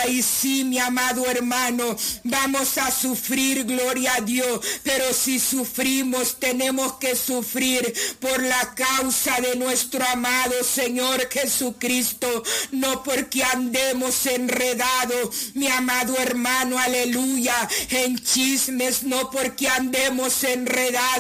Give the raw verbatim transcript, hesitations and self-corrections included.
Ay, sí, mi amado hermano, vamos a sufrir, gloria a Dios, pero si sufrimos, tenemos que sufrir por la causa de nuestro amado Señor Jesucristo, no porque andemos enredados, mi amado hermano, aleluya, en chismes, no porque andemos enredados